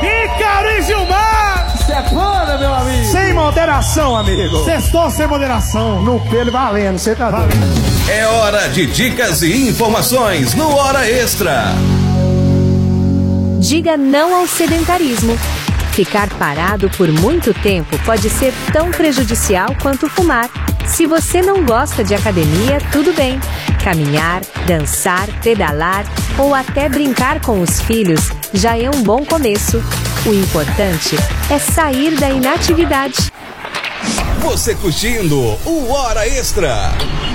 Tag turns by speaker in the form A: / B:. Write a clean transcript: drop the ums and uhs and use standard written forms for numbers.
A: Ícaro e Gilmar!
B: Sepana, meu amigo!
C: Sem moderação, amigo!
A: Sextou sem moderação!
C: No pelo valendo, você tá doido.
D: É hora de dicas e informações no Hora Extra.
E: Diga não ao sedentarismo. Ficar parado por muito tempo pode ser tão prejudicial quanto fumar. Se você não gosta de academia, tudo bem. Caminhar, dançar, pedalar ou até brincar com os filhos já é um bom começo. O importante é sair da inatividade.
D: Você curtindo o Hora Extra.